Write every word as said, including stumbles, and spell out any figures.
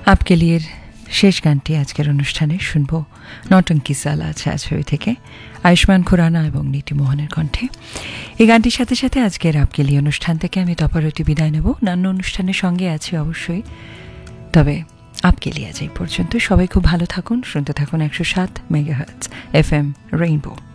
আপকে লিয়ের শেষ গানটি আজকের অনুষ্ঠানে শুনব নটঙ্কি সালা আচ্ছা ছবি থেকে আয়ুষ্মান খুরানা এবং নীতি মোহনের কণ্ঠে। এই গানটির সাথে সাথে আজকের আপকে লিয়ে অনুষ্ঠান থেকে আমি তপারতি বিদায় নেব। নান্য অনুষ্ঠানের সঙ্গে আছি অবশ্যই, তবে আপকে লিয়ে আজ এই পর্যন্ত। সবাই খুব ভালো থাকুন, শুনতে থাকুন একশো সাত মেগাহার্টজ এফ এম রেইনবো।